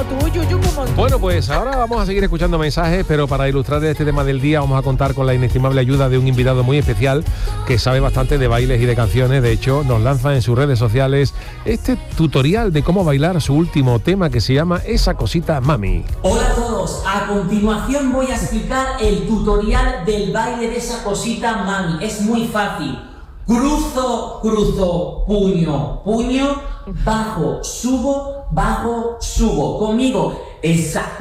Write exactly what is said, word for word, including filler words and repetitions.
tú, Yuyu, como tú. Bueno, pues ahora vamos a seguir escuchando mensajes, pero para ilustrar este tema del día vamos a contar con la inestimable ayuda de un invitado muy especial que sabe bastante de bailes y de canciones. De hecho, nos lanza en sus redes sociales este tutorial de cómo bailar su último tema que se llama Esa Cosita Mami. Hola a todos, a continuación voy a explicar el tutorial del baile de Esa Cosita Mami. Es muy fácil. Cruzo, cruzo, puño, puño, bajo, subo, bajo, subo. Conmigo, esa